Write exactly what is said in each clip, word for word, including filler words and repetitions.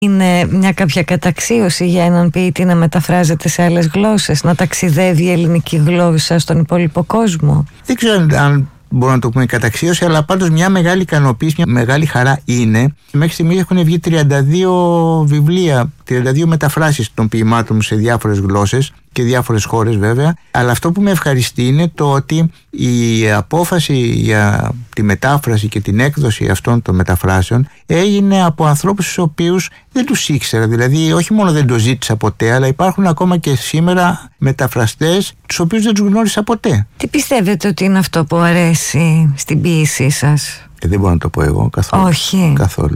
Είναι μια κάποια καταξίωση για έναν ποιητή να μεταφράζεται σε άλλες γλώσσες, να ταξιδεύει η ελληνική γλώσσα στον υπόλοιπο κόσμο? Δεν ξέρω αν μπορούμε να το πούμε καταξίωση, αλλά πάντως μια μεγάλη ικανοποίηση, μια μεγάλη χαρά είναι. Μέχρι στιγμής έχουν βγει τριάντα δύο βιβλία, τριάντα δύο μεταφράσεις των ποιημάτων μου σε διάφορες γλώσσες και διάφορες χώρες βέβαια. Αλλά αυτό που με ευχαριστεί είναι το ότι η απόφαση για τη μετάφραση και την έκδοση αυτών των μεταφράσεων έγινε από ανθρώπους τους οποίους δεν τους ήξερα. Δηλαδή όχι μόνο δεν το ζήτησα ποτέ, αλλά υπάρχουν ακόμα και σήμερα μεταφραστές τους οποίους δεν τους γνώρισα ποτέ. Τι πιστεύετε ότι είναι αυτό που αρέσει στην ποίησή σας? Ε, δεν μπορώ να το πω εγώ καθόλου. Όχι. Καθόλου.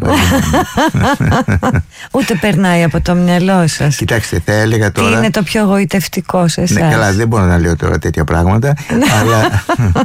Ούτε περνάει από το μυαλό σας. Κοιτάξτε, θα έλεγα τώρα. Τι είναι το πιο γοητευτικό σε εσάς? Ναι, καλά, δεν μπορώ να λέω τώρα τέτοια πράγματα. Αλλά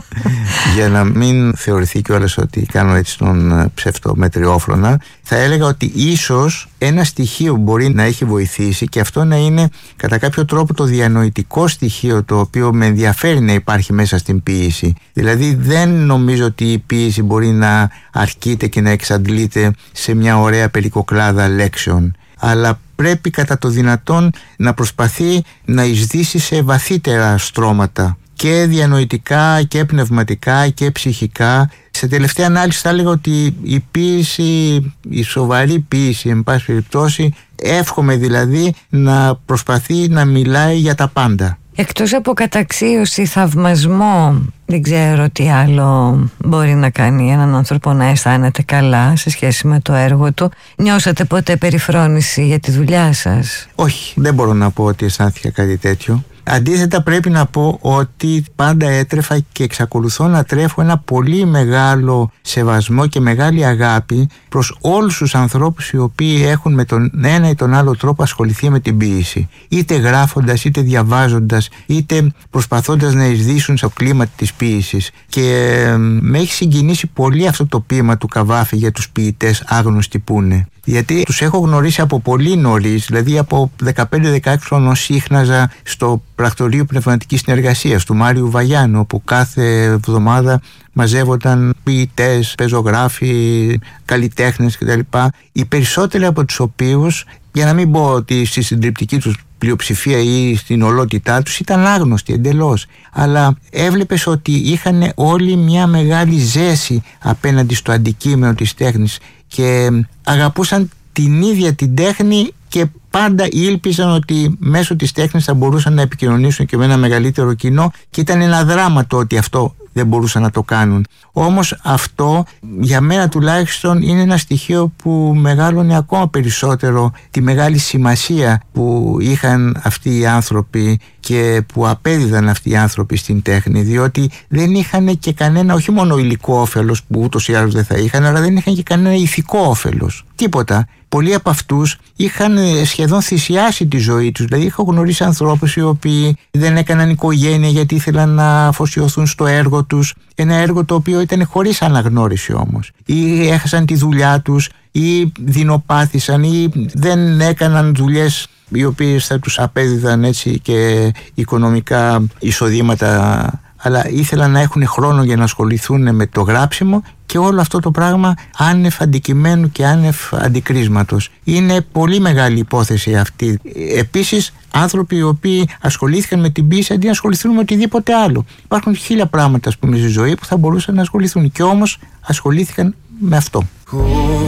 για να μην θεωρηθεί κιόλας ότι κάνω έτσι τον ψευτομετριόφρονα, θα έλεγα ότι ίσως ένα στοιχείο μπορεί να έχει βοηθήσει, και αυτό να είναι κατά κάποιο τρόπο το διανοητικό στοιχείο το οποίο με ενδιαφέρει να υπάρχει μέσα στην ποίηση. Δηλαδή δεν νομίζω ότι η ποίηση μπορεί να αρκείται και να εξαντλείται σε μια ωραία περικοκλάδα λέξεων, αλλά πρέπει κατά το δυνατόν να προσπαθεί να εισδύσει σε βαθύτερα στρώματα, και διανοητικά και πνευματικά και ψυχικά. Σε τελευταία ανάλυση θα έλεγα ότι η ποίηση, η σοβαρή ποίηση εν πάση περιπτώσει, εύχομαι δηλαδή να προσπαθεί να μιλάει για τα πάντα. Εκτός από καταξίωση, θαυμασμό, δεν ξέρω τι άλλο μπορεί να κάνει έναν άνθρωπο να αισθάνεται καλά σε σχέση με το έργο του. Νιώσατε ποτέ περιφρόνηση για τη δουλειά σας? Όχι, δεν μπορώ να πω ότι αισθάνθηκα κάτι τέτοιο. Αντίθετα πρέπει να πω ότι πάντα έτρεφα και εξακολουθώ να τρέφω ένα πολύ μεγάλο σεβασμό και μεγάλη αγάπη προς όλους τους ανθρώπους οι οποίοι έχουν με τον ένα ή τον άλλο τρόπο ασχοληθεί με την ποίηση. Είτε γράφοντας, είτε διαβάζοντας, είτε προσπαθώντας να εισδύσουν στο κλίμα της ποίησης. Και με έχει συγκινήσει πολύ αυτό το ποίημα του Καβάφη για τους ποιητές άγνωστοι που είναι. Γιατί τους έχω γνωρίσει από πολύ νωρίς, δηλαδή από δεκαπέντε δεκαέξι χρονών σύχναζα στο πρακτορείο πνευματικής συνεργασίας του Μάριου Βαγιάννου, όπου κάθε εβδομάδα μαζεύονταν ποιητές, πεζογράφοι, καλλιτέχνες κτλ. Οι περισσότεροι από τους οποίους, για να μην πω ότι στη συντριπτική τους πλειοψηφία ή στην ολότητά τους, ήταν άγνωστοι εντελώς, αλλά έβλεπες ότι είχαν όλοι μια μεγάλη ζέση απέναντι στο αντικείμενο της τέχνης και αγαπούσαν την ίδια την τέχνη και πάντα ήλπιζαν ότι μέσω της τέχνης θα μπορούσαν να επικοινωνήσουν και με ένα μεγαλύτερο κοινό, και ήταν ένα δράμα το ότι αυτό δεν μπορούσαν να το κάνουν. Όμως αυτό για μένα τουλάχιστον είναι ένα στοιχείο που μεγάλωνε ακόμα περισσότερο τη μεγάλη σημασία που είχαν αυτοί οι άνθρωποι και που απέδιδαν αυτοί οι άνθρωποι στην τέχνη, διότι δεν είχαν και κανένα, όχι μόνο υλικό όφελος που ούτως ή άλλως δεν θα είχαν, αλλά δεν είχαν και κανένα ηθικό όφελος. Τίποτα. Πολλοί από αυτούς είχαν σχεδόν θυσιάσει τη ζωή τους. Δηλαδή έχω γνωρίσει ανθρώπους οι οποίοι δεν έκαναν οικογένεια γιατί ήθελαν να αφοσιωθούν στο έργο τους, ένα έργο το οποίο ήταν χωρίς αναγνώριση όμως, ή έχασαν τη δουλειά τους ή δεινοπάθησαν ή δεν έκαναν δουλειές οι οποίες θα τους απέδιδαν έτσι και οικονομικά εισοδήματα, αλλά ήθελαν να έχουν χρόνο για να ασχοληθούν με το γράψιμο, και όλο αυτό το πράγμα άνευ αντικειμένου και άνευ αντικρίσματος. Είναι πολύ μεγάλη υπόθεση αυτή. Επίσης, άνθρωποι οι οποίοι ασχολήθηκαν με την ποίηση αντί να ασχοληθούν με οτιδήποτε άλλο. Υπάρχουν χίλια πράγματα, ας πούμε, στη ζωή που θα μπορούσαν να ασχοληθούν, και όμως ασχολήθηκαν με αυτό.